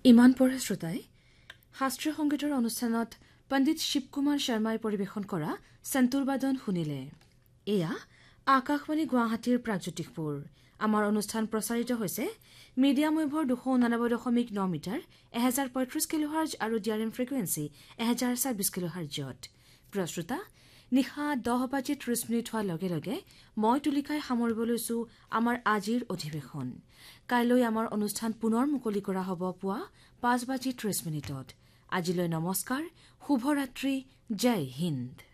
ইমান পৰে শ্ৰোতাই শাস্ত্ৰীয় সংগীতৰ অনুষ্ঠানত পণ্ডিত শিৱকুমাৰ শৰ্মাই পৰিৱেশন কৰা সন্তুৰবাদন শুনিলে। এয়া আকাশবাণী গুৱাহাটীৰ প্ৰাগজ্যোতিষপুৰ। আমাৰ অনুষ্ঠান প্ৰচাৰিত হৈছে মিডিয়াম ৱেভৰ 289.9 মিটাৰ 1035 কিলোহাৰ্জ আৰু ডিআৰএম ফ্ৰিকুৱেন্সি 1026 কিলোহাৰ্জত। প্ৰিয় শ্ৰোতা, নিশা 10:30 হোৱাৰ লগে লগে মই তুলিকাই সামৰিব লৈছো আমাৰ আজিৰ অধিৱেশন। কাইলৈ আমাৰ অনুষ্ঠান পুনৰ মুকলি কৰা হ'ব পুৱা 5:30 আজিলৈ নমস্কাৰ, শুভৰাত্ৰি, জয় হিন্দ।